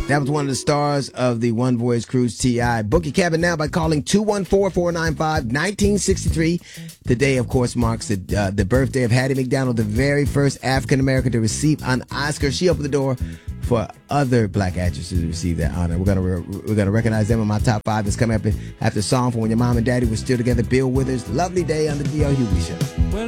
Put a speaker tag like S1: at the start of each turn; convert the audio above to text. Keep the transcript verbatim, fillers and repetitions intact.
S1: That was one of the stars of the One Voyage Cruise, T I Book your cabin now by calling two one four, four nine five, one nine six three. Today, of course, marks the, uh, the birthday of Hattie McDonald, the very first African-American to receive an Oscar. She opened the door for other black actresses to receive that honor. We're gonna re- we're gonna recognize them in my top five. That's coming up after a song from when your mom and daddy were still together. Bill Withers, "Lovely Day" on the D L Hughley Show.